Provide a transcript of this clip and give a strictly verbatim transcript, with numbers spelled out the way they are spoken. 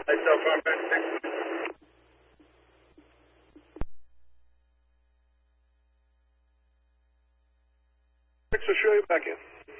Hey, so far, back. Six will show you back in.